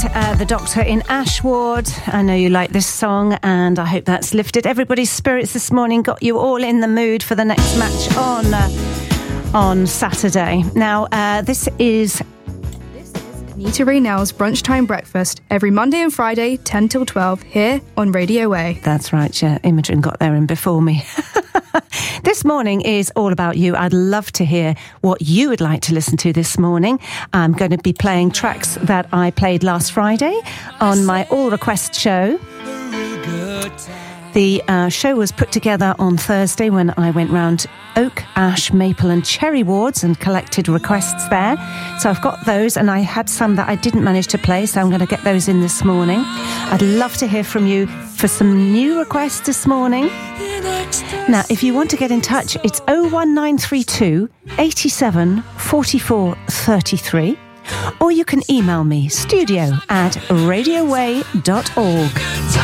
The Doctor in Ashward. I know you like this song, and I hope that's lifted everybody's spirits this morning, got you all in the mood for the next match on Saturday. Now, this is Anita Raynell's Brunch Time Breakfast every Monday and Friday, 10 till 12, here on Radio A. That's right, yeah. Imogen got there in before me. This morning is all about you. I'd love to hear what you would like to listen to this morning. I'm going to be playing tracks that I played last Friday on my All Request show. The show was put together on Thursday when I went round oak, ash, maple and cherry wards and collected requests there. So I've got those, and I had some that I didn't manage to play, so I'm going to get those in this morning. I'd love to hear from you for some new requests this morning. Now, if you want to get in touch, it's 01932 87 44 33, or you can email me, studio@radioway.org.